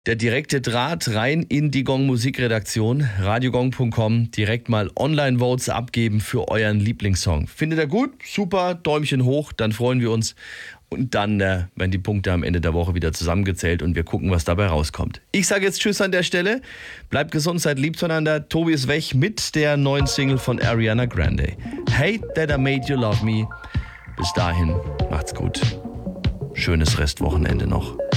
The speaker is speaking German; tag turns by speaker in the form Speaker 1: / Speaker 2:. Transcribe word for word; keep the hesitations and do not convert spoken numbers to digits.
Speaker 1: Der direkte Draht rein in die Gong Musikredaktion, radiogong punkt com, direkt mal Online-Votes abgeben für euren Lieblingssong. Findet ihr gut? Super, Däumchen hoch, dann freuen wir uns. Und dann äh, werden die Punkte am Ende der Woche wieder zusammengezählt und wir gucken, was dabei rauskommt. Ich sage jetzt Tschüss an der Stelle. Bleibt gesund, seid lieb zueinander. Tobi ist weg mit der neuen Single von Ariana Grande. Hate That I Made You Love Me. Bis dahin, macht's gut. Schönes Restwochenende noch.